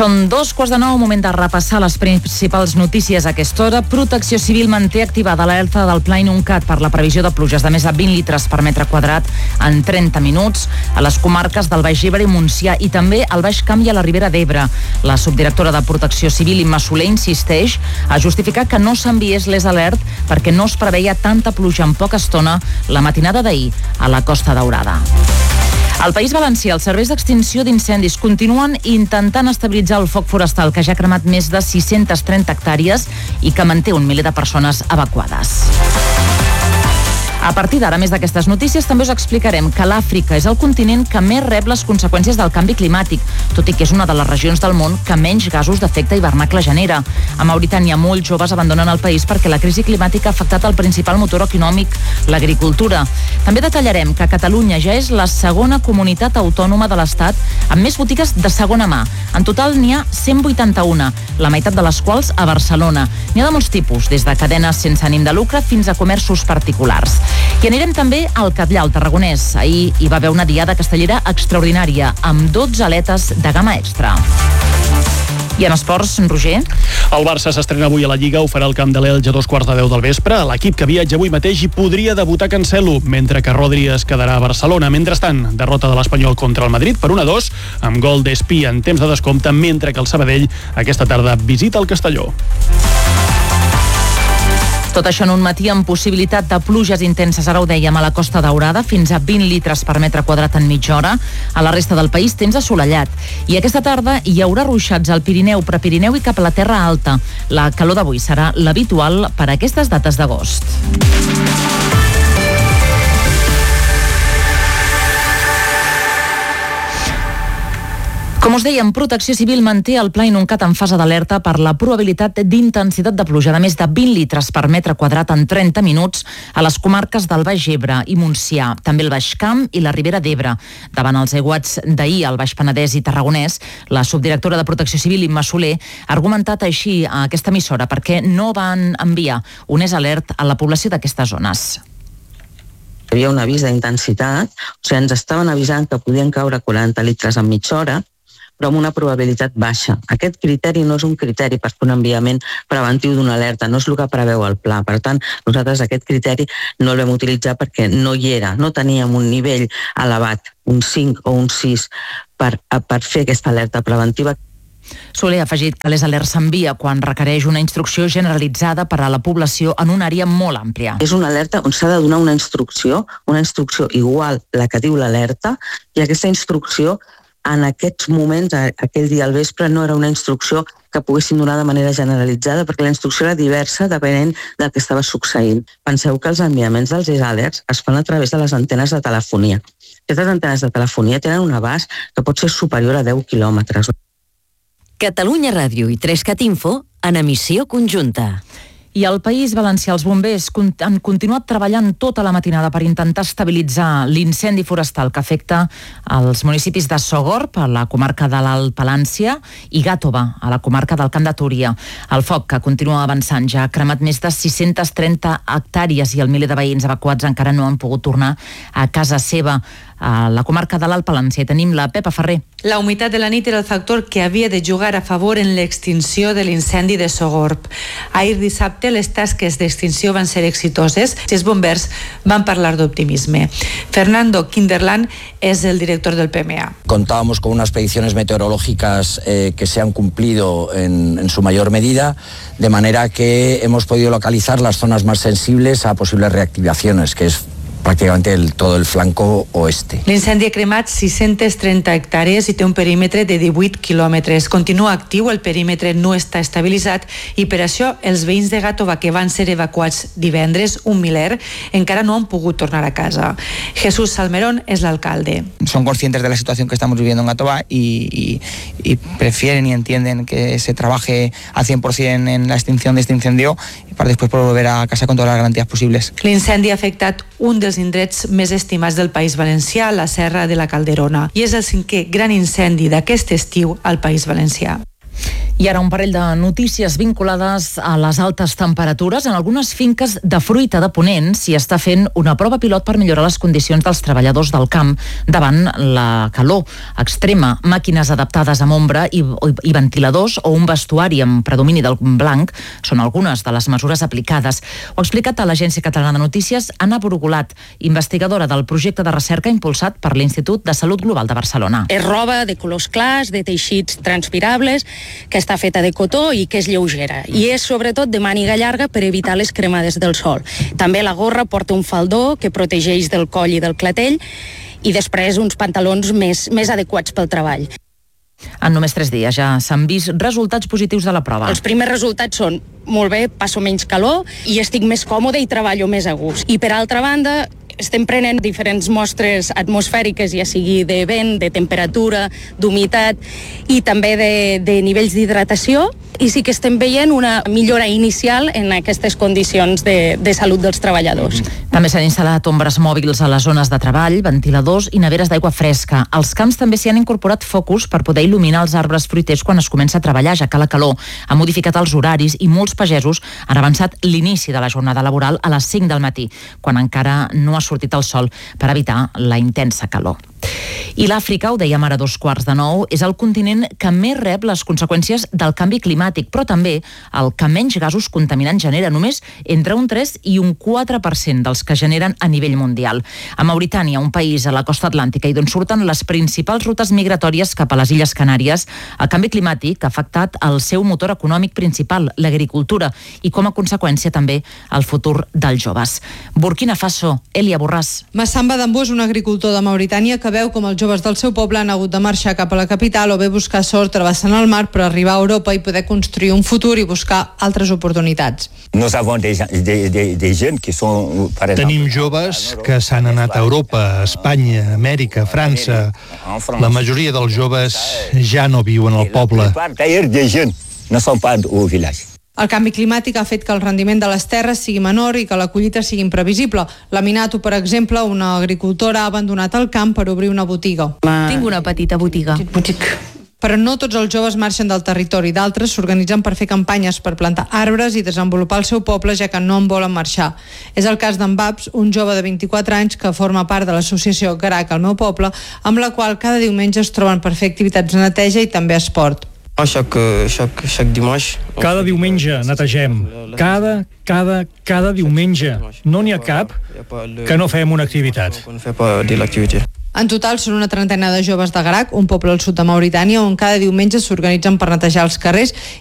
Són 2:15, moment de repassar les principals notícies a aquesta hora. Protecció Civil manté activada l'alerta del Pla Inuncat per la previsió de pluges de més de 20 litres per metre quadrat en 30 minuts a les comarques del Baix Ebre i Montsià i també al Baix Camp i a la Ribera d'Ebre. La subdirectora de Protecció Civil, Imma Soler, insisteix a justificar que no s'enviés l'alert perquè no es preveia tanta pluja en poca estona la matinada d'ahir a la Costa Daurada. Al País Valencià, els serveis d'extinció d'incendis continuen intentant estabilitzar el foc forestal que ja ha cremat més de 630 hectàrees i que manté un miler de persones evacuades. A partir d'ara, més d'aquestes notícies, també us explicarem que l'Àfrica és el continent que més rep les conseqüències del canvi climàtic, tot i que és una de les regions del món que menys gasos d'efecte hivernacle genera. A Mauritània, molts joves abandonen el país perquè la crisi climàtica ha afectat el principal motor econòmic, l'agricultura. També detallarem que Catalunya ja és la segona comunitat autònoma de l'Estat amb més botigues de segona mà. En total n'hi ha 181, la meitat de les quals a Barcelona. N'hi ha de molts tipus, des de cadenes sense ànim de lucre fins a comerços particulars. I anirem també al Catllar, al Tarragonès. Ahir hi va haver una diada castellera extraordinària, amb 12 aletes de gamma extra. I en esports, Roger? El Barça s'estrena avui a la Lliga, ho farà al camp de l'Elx a 2:15 del vespre. L'equip que viatja avui mateix hi podria debutar Cancelo, mentre que Rodri es quedarà a Barcelona. Mentrestant, derrota de l'Espanyol contra el Madrid per 1-2, amb gol d'Espí en temps de descompte, mentre que el Sabadell aquesta tarda visita el Castelló. Tot això en un matí amb possibilitat de pluges intenses, ara ho dèiem, a la Costa Daurada, fins a 20 litres per metre quadrat en mitja hora. A la resta del país temps assolellat. I aquesta tarda hi haurà ruixats al Pirineu, Prepirineu i cap a la Terra Alta. La calor d'avui serà l'habitual per a aquestes dates d'agost. Com us dèiem, Protecció Civil manté el Pla Inuncat en fase d'alerta per la probabilitat d'intensitat de pluja de més de 20 litres per metre quadrat en 30 minuts a les comarques del Baix Ebre i Montsià, també el Baix Camp i la Ribera d'Ebre. Davant els aiguats d'ahir al Baix Penedès i Tarragonès, la subdirectora de Protecció Civil, Imma Soler, ha argumentat així a aquesta emissora perquè no van enviar un alert a la població d'aquestes zones. Hi havia un avís d'intensitat, o sigui, ens estaven avisant que podien caure 40 litres en mitja hora, però amb una probabilitat baixa. Aquest criteri no és un criteri per fer un enviament preventiu d'una alerta, no és el que preveu el pla. Per tant, nosaltres aquest criteri no el vam utilitzar perquè no hi era, no teníem un nivell elevat, un 5 o un 6, per fer aquesta alerta preventiva. Soler ha afegit que l'alert s'envia quan requereix una instrucció generalitzada per a la població en una àrea molt àmplia. És una alerta on s'ha de donar una instrucció igual la que diu l'alerta, i aquesta instrucció en aquests moments, aquell dia al vespre, no era una instrucció que poguessin donar de manera generalitzada, perquè la instrucció era diversa depenent del que estava succeint. Penseu que els enviaments dels alerts es fan a través de les antenes de telefonia. Aquestes antenes de telefonia tenen un abast que pot ser superior a 10 quilòmetres. Catalunya Ràdio i 3CAT Info en emissió conjunta. I al País Valencià els bombers han continuat treballant tota la matinada per intentar estabilitzar l'incendi forestal que afecta els municipis de Sogorb, a la comarca de l'Alt Palància, i Gàtova, a la comarca del Camp de Túria. El foc, que continua avançant, ja ha cremat més de 630 hectàrees i el miler de veïns evacuats encara no han pogut tornar a casa seva. A la comarca de l'Alt Palància tenim la Pepa Ferrer. La humitat de la nit era el factor que havia de jugar a favor en l'extinció de l'incendi de Sogorb. Ahir dissabte les tasques d'extinció van ser exitoses i els bombers van parlar d'optimisme. Fernando Kinderland es el director del PMA. Contábamos con unas predicciones meteorológicas que se han cumplido en su mayor medida, de manera que hemos podido localizar las zonas más sensibles a posibles reactivaciones, que es pràcticament todo el flanco oeste. L'incendi ha cremat 630 hectàrees i té un perímetre de 18 quilòmetres. Continua actiu, el perímetre no està estabilitzat i per això els veïns de Gàtova que van ser evacuats divendres, un miler, encara no han pogut tornar a casa. Jesús Salmerón és l'alcalde. Son conscientes de la situación que estamos viviendo en Gàtova y prefieren y entienden que se trabaje al 100% en la extinción de este incendio para después poder volver a casa con todas las garantías posibles. L'incendi ha afectat un dels indrets més estimats del País Valencià, la Serra de la Calderona, i és el 5è gran incendi d'aquest estiu al País Valencià. I ara un parell de notícies vinculades a les altes temperatures. En algunes finques de fruita de Ponent s'hi està fent una prova pilot per millorar les condicions dels treballadors del camp davant la calor extrema. Màquines adaptades amb ombra i ventiladors o un vestuari amb predomini del blanc són algunes de les mesures aplicades. Ho ha explicat a l'Agència Catalana de Notícies Anna Brugulat, investigadora del projecte de recerca impulsat per l'Institut de Salut Global de Barcelona. És roba de colors clars, de teixits transpirables, que està feta de cotó i que és lleugera. I és sobretot de màniga llarga per evitar les cremades del sol. També la gorra porta un faldó que protegeix del coll i del clatell i després uns pantalons més adequats pel treball. En només 3 dies ja s'han vist resultats positius de la prova. Els primers resultats són molt bé, passo menys calor i estic més còmode i treballo més a gust. I per altra banda, estem prenent diferents mostres atmosfèriques, ja sigui de vent, de temperatura, d'humitat i també de nivells d'hidratació, i sí que estem veient una millora inicial en aquestes condicions de salut dels treballadors. També s'han instal·lat ombres mòbils a les zones de treball, ventiladors i neveres d'aigua fresca. Als camps també s'hi han incorporat focus per poder il·luminar els arbres fruiters quan es comença a treballar, ja que la calor ha modificat els horaris i molts pagesos han avançat l'inici de la jornada laboral a les 5 del matí, quan encara no ha sortit el sol, per evitar la intensa calor. I l'Àfrica, ho dèiem ara a 8:45, és el continent que més rep les conseqüències del canvi climàtic, però també el que menys gasos contaminants genera, només entre un 3 i un 4% dels que generen a nivell mundial. A Mauritània, un país a la costa atlàntica i d'on surten les principals rutes migratòries cap a les Illes Canàries, el canvi climàtic ha afectat el seu motor econòmic principal, l'agricultura, i com a conseqüència també el futur dels joves. Burkina Faso, Elia Borràs. Massamba Dambó és un agricultor de Mauritània que veu com els joves del seu poble han hagut de marxar cap a la capital o bé buscar sort travessant el mar per arribar a Europa i poder construir un futur i buscar altres oportunitats. Tenim joves que s'han anat a Europa, a Espanya, a Amèrica, a França. La majoria dels joves ja no viuen al poble. El canvi climàtic ha fet que el rendiment de les terres sigui menor i que la collita sigui imprevisible. La Minato, per exemple, una agricultora, ha abandonat el camp per obrir una botiga. Tinc una petita botiga. Però no tots els joves marxen del territori. D'altres s'organitzen per fer campanyes per plantar arbres i desenvolupar el seu poble, ja que no en volen marxar. És el cas d'en Babs, un jove de 24 anys que forma part de l'associació Garac al meu poble, amb la qual cada diumenge es troben per fer activitats de neteja i també esport. Cada diumenge netegem. Cada diumenge. No n'hi ha cap que no fem una activitat. En total són una trentena de joves de Garac, un poble al sud de Mauritània, on cada diumenge s'organitzen per netejar els carrers